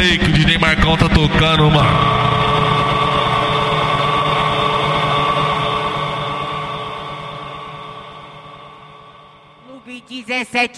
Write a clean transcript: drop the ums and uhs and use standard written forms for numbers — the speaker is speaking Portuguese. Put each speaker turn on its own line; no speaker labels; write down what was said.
aí que o DJ Marcão tá tocando, mano.
Clube 17